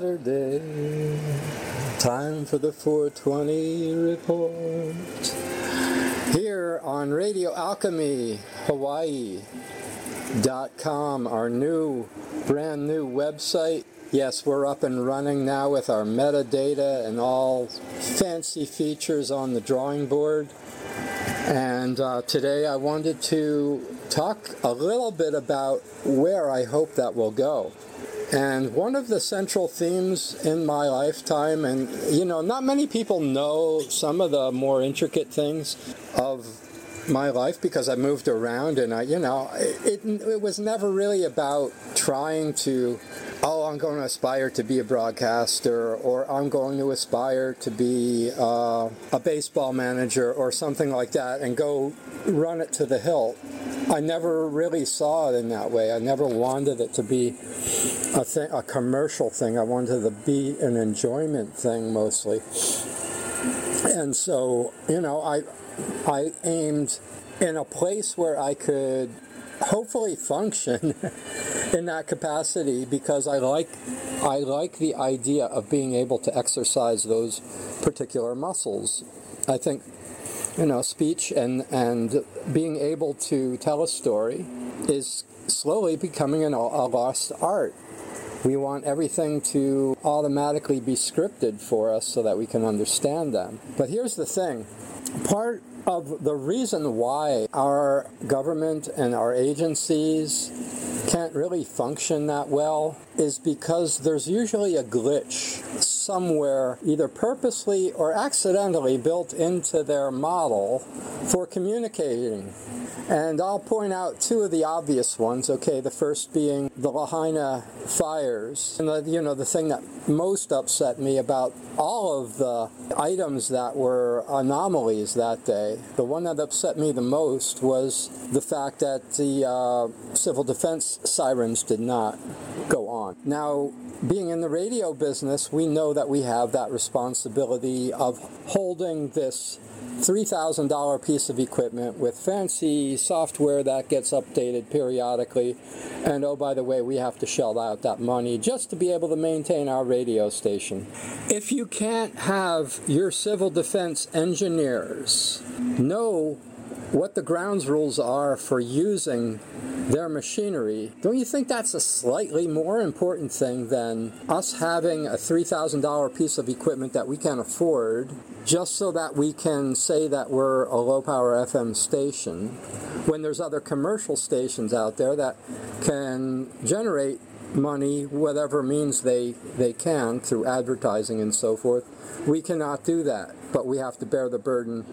Saturday, time for the 420 report. Here on Radio Alchemy, Hawaii.com, our brand new website. Yes, we're up and running now with our metadata and all fancy features on the drawing board. And today I wanted to talk a little bit about where I hope that will go. And one of the central themes in my lifetime, and not many people know some of the more intricate things of my life because I moved around, and it was never really about trying to, I'm going to aspire to be a broadcaster, or I'm going to aspire to be a baseball manager or something like that and go run it to the hilt. I never really saw it in that way. I never wanted it to be a commercial thing. I wanted it to be an enjoyment thing mostly. And so, I aimed in a place where I could hopefully function in that capacity, because I like the idea of being able to exercise those particular muscles. I think speech and being able to tell a story is slowly becoming a lost art. We want everything to automatically be scripted for us so that we can understand them. But here's the thing. Part of the reason why our government and our agencies can't really function that well is because there's usually a glitch somewhere, either purposely or accidentally built into their model for communicating. And I'll point out two of the obvious ones, okay, the first being the Lahaina fires. And the thing that most upset me about all of the items that were anomalies that day, the one that upset me the most was the fact that the civil defense sirens did not go on. Now, being in the radio business, we know that we have that responsibility of holding this $3,000 piece of equipment with fancy software that gets updated periodically. And oh, by the way, we have to shell out that money just to be able to maintain our radio station. If you can't have your civil defense engineers know what the grounds rules are for using their machinery, don't you think that's a slightly more important thing than us having a $3,000 piece of equipment that we can afford just so that we can say that we're a low-power FM station when there's other commercial stations out there that can generate money, whatever means they can, through advertising and so forth? We cannot do that, but we have to bear the burden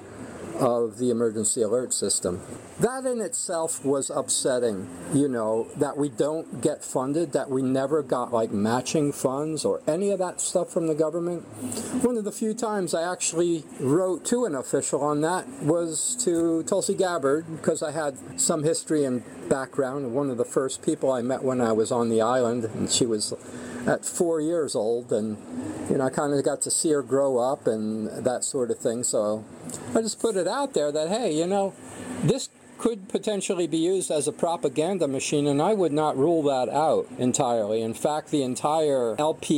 of the emergency alert system. That in itself was upsetting, that we don't get funded, that we never got matching funds or any of that stuff from the government. One of the few times I actually wrote to an official on that was to Tulsi Gabbard, because I had some history and background. One of the first people I met when I was on the island, and she was at 4 years old, and I kind of got to see her grow up and that sort of thing. So I just put it out there that, hey, this could potentially be used as a propaganda machine, and I would not rule that out entirely. In fact, the entire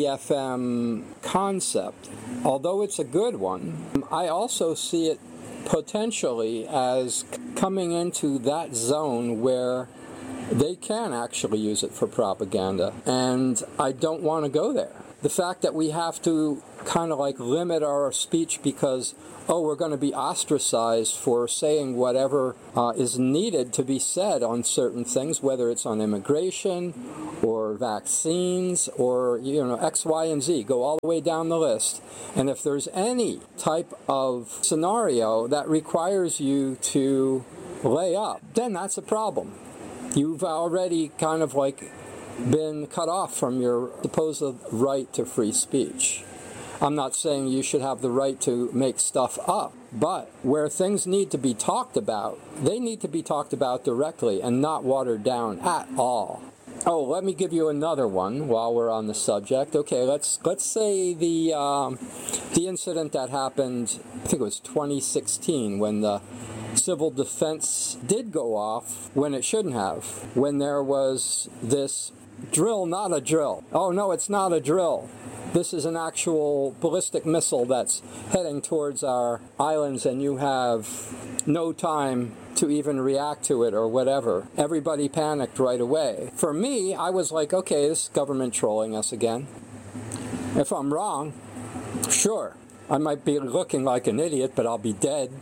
LPFM concept, although it's a good one, I also see it potentially as coming into that zone where they can actually use it for propaganda, and I don't want to go there. The fact that we have to kind of limit our speech because, we're going to be ostracized for saying whatever is needed to be said on certain things, whether it's on immigration or vaccines or, X, Y, and Z, go all the way down the list. And if there's any type of scenario that requires you to lay up, then that's a problem. You've already kind of been cut off from your supposed right to free speech. I'm not saying you should have the right to make stuff up, but where things need to be talked about, they need to be talked about directly and not watered down at all. Oh, let me give you another one while we're on the subject. Okay, let's say the incident that happened, I think it was 2016, when the civil defense did go off when it shouldn't have, when there was this drill, not a drill. Oh, no, it's not a drill. this is an actual ballistic missile that's heading towards our islands and you have no time to even react to it or whatever. Everybody panicked right away. For me, I was like, okay, this is government trolling us again. If I'm wrong, sure, I might be looking like an idiot, but I'll be dead.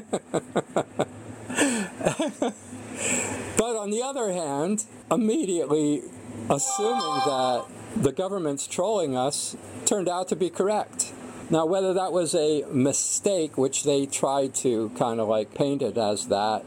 But on the other hand, immediately assuming that the government's trolling us turned out to be correct. Now, whether that was a mistake, which they tried to kind of like paint it as that,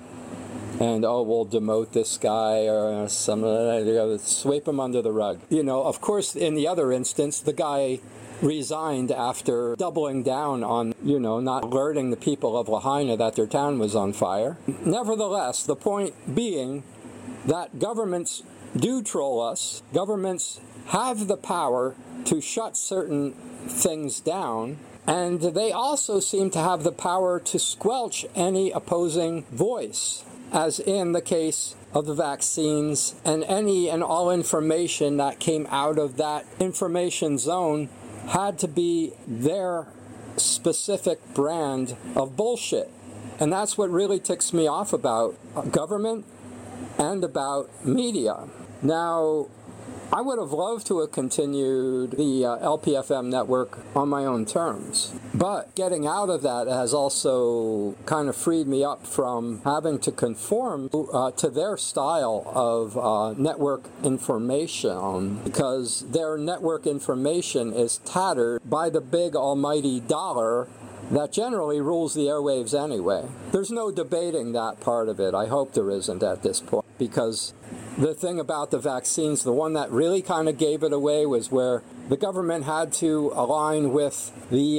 and oh, we'll demote this guy or something, sweep him under the rug. You know, of course, in the other instance, the guy resigned after doubling down on, you know, not alerting the people of Lahaina that their town was on fire. Nevertheless, the point being that governments do troll us. Governments have the power to shut certain things down, and they also seem to have the power to squelch any opposing voice, as in the case of the vaccines, and any and all information that came out of that information zone had to be their specific brand of bullshit. And that's what really ticks me off about government and about media. Now, I would have loved to have continued the LPFM network on my own terms. But getting out of that has also kind of freed me up from having to conform to their style of network information, because their network information is tattered by the big almighty dollar that generally rules the airwaves anyway. There's no debating that part of it. I hope there isn't at this point, because the thing about the vaccines, the one that really kind of gave it away was where the government had to align with the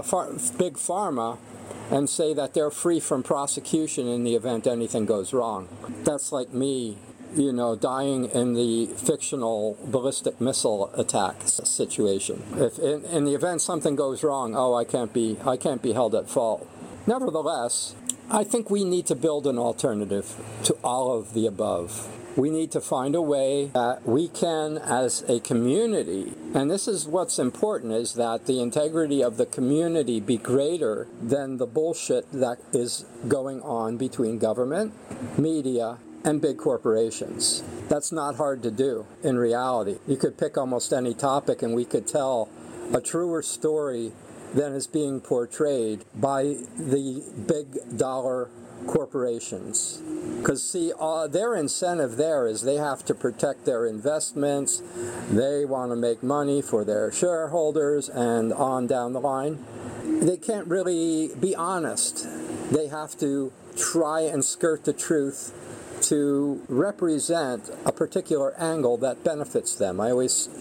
big pharma and say that they're free from prosecution in the event anything goes wrong. That's like me, you know, dying in the fictional ballistic missile attack situation. If in the event something goes wrong, oh, I can't be held at fault. Nevertheless, I think we need to build an alternative to all of the above. We need to find a way that we can, as a community, and this is what's important, is that the integrity of the community be greater than the bullshit that is going on between government, media, and big corporations. That's not hard to do in reality. You could pick almost any topic and we could tell a truer story than is being portrayed by the big dollar corporations. Because, see, their incentive there is they have to protect their investments, they want to make money for their shareholders, and on down the line. They can't really be honest. They have to try and skirt the truth to represent a particular angle that benefits them. My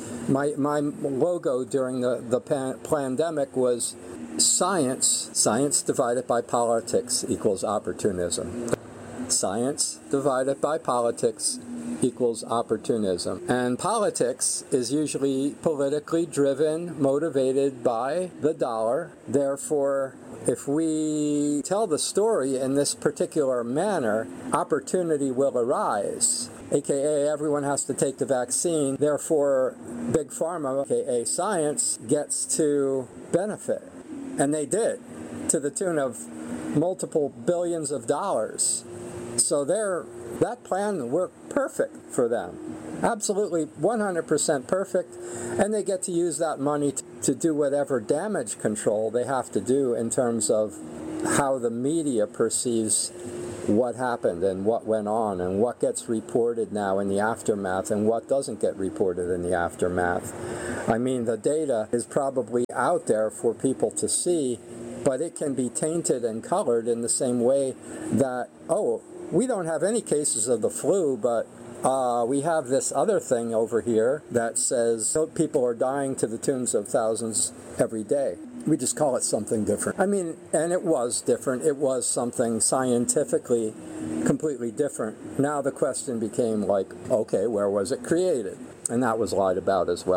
logo during the pandemic was science divided by politics equals opportunism. Science divided by politics equals opportunism. And politics is usually politically driven, motivated by the dollar. Therefore, if we tell the story in this particular manner, opportunity will arise. AKA, everyone has to take the vaccine. Therefore, Big Pharma, AKA science, gets to benefit. And they did, to the tune of multiple billions of dollars. So that plan worked perfect for them. Absolutely 100% perfect. And they get to use that money to do whatever damage control they have to do in terms of how the media perceives what happened and what went on and what gets reported now in the aftermath and what doesn't get reported in the aftermath. I mean, the data is probably out there for people to see, but it can be tainted and colored in the same way that, oh, we don't have any cases of the flu, but we have this other thing over here that says people are dying to the tunes of thousands every day. We just call it something different. I mean, and it was different. It was something scientifically completely different. Now the question became like, okay, where was it created? And that was lied about as well.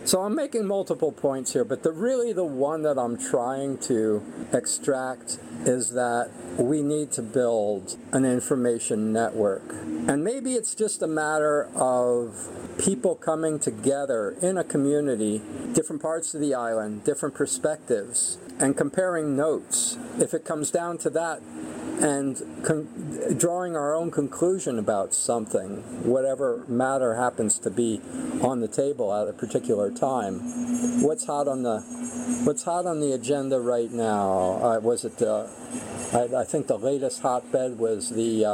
So I'm making multiple points here, but really the one that I'm trying to extract is that we need to build an information network. And maybe it's just a matter of people coming together in a community, different parts of the island, different perspectives, and comparing notes. If it comes down to that, and drawing our own conclusion about something, whatever matter happens to be on the table at a particular time. What's hot on the agenda right now? Was it I think the latest hotbed was the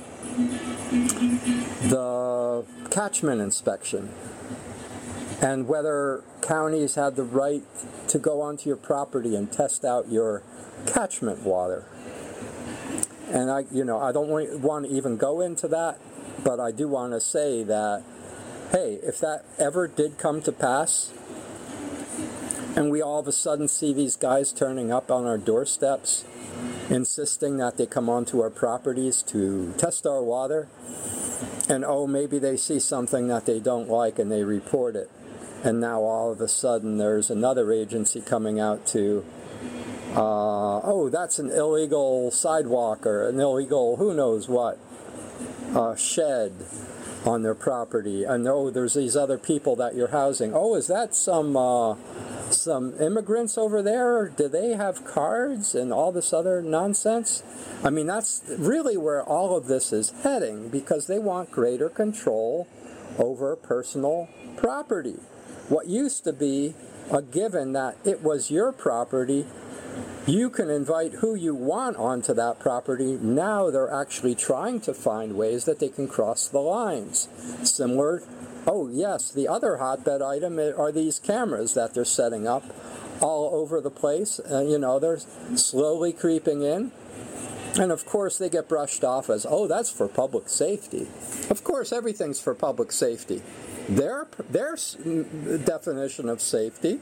catchment inspection, and whether counties had the right to go onto your property and test out your catchment water. And I don't want to even go into that, but I do want to say that, hey, if that ever did come to pass, and we all of a sudden see these guys turning up on our doorsteps, insisting that they come onto our properties to test our water, and maybe they see something that they don't like and they report it, and now all of a sudden there's another agency coming out to that's an illegal sidewalk or an illegal who knows what shed on their property. And there's these other people that you're housing. Is that some immigrants over there? Do they have cards and all this other nonsense? I mean, that's really where all of this is heading, because they want greater control over personal property. What used to be a given that it was your property, you can invite who you want onto that property. Now they're actually trying to find ways that they can cross the lines. Similar, yes, the other hotbed item are these cameras that they're setting up all over the place. They're slowly creeping in. And of course they get brushed off as, that's for public safety. Of course everything's for public safety. Their definition of safety,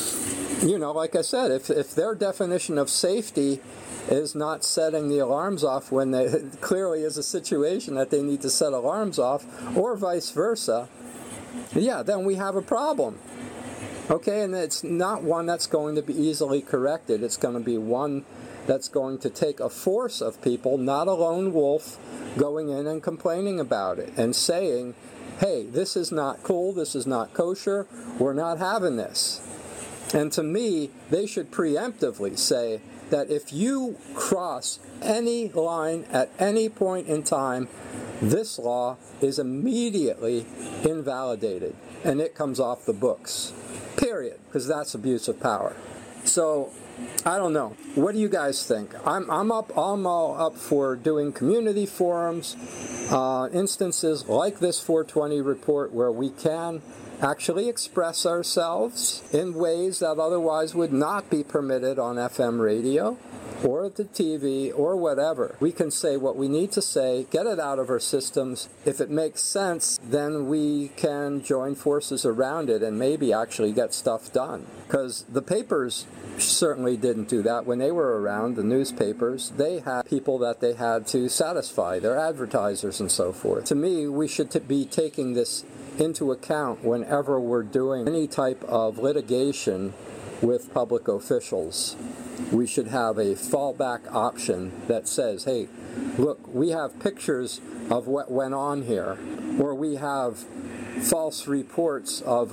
like I said, if their definition of safety is not setting the alarms off when it clearly is a situation that they need to set alarms off, or vice versa, then we have a problem. Okay, and it's not one that's going to be easily corrected. It's going to be one that's going to take a force of people, not a lone wolf, going in and complaining about it and saying, hey, this is not cool, this is not kosher, we're not having this. And to me, they should preemptively say that if you cross any line at any point in time, this law is immediately invalidated and it comes off the books. Period. Because that's abuse of power. So, I don't know. What do you guys think? I'm all up for doing community forums, instances like this 420 report where we can actually express ourselves in ways that otherwise would not be permitted on FM radio or the TV or whatever. We can say what we need to say, get it out of our systems. If it makes sense, then we can join forces around it and maybe actually get stuff done. Because the papers certainly didn't do that. When they were around, the newspapers, they had people that they had to satisfy, their advertisers and so forth. To me, we should be taking this into account whenever we're doing any type of litigation with public officials. We should have a fallback option that says, hey, look, we have pictures of what went on here, or we have false reports of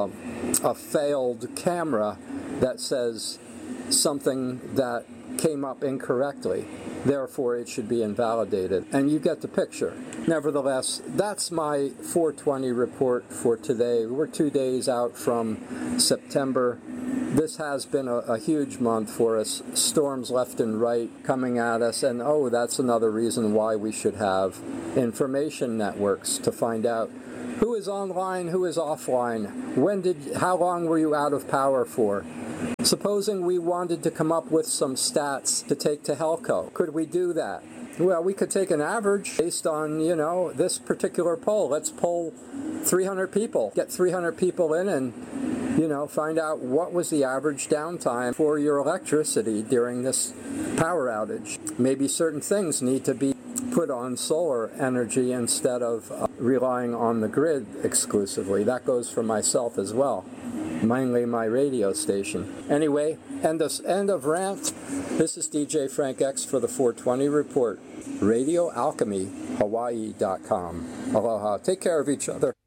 a failed camera that says something that came up incorrectly. Therefore, it should be invalidated. And you get the picture. Nevertheless, that's my 420 report for today. We're 2 days out from September. This has been a huge month for us. Storms left and right coming at us. And that's another reason why we should have information networks to find out who is online, who is offline. How long were you out of power for? Supposing we wanted to come up with some stats to take to Helco, could we do that? Well, we could take an average based on, this particular poll. Let's poll 300 people. Get 300 people in and, find out what was the average downtime for your electricity during this power outage. Maybe certain things need to be put on solar energy instead of relying on the grid exclusively. That goes for myself as well. mainly my radio station. Anyway, end of rant. This is DJ Frank X for the 420 Report. RadioAlchemyHawaii.com. Aloha. Take care of each other.